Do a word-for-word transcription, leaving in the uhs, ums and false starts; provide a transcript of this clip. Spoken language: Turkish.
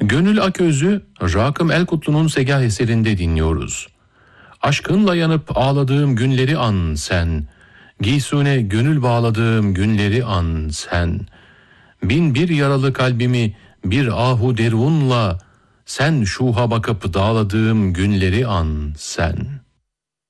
Gönül Aköz'ü Rakım Elkutlu'nun Segah eserinde dinliyoruz. Aşkınla yanıp ağladığım günleri an sen, giysune gönül bağladığım günleri an sen. Bin bir yaralı kalbimi bir ahu derunla, sen şuha bakıp dağladığım günleri an sen.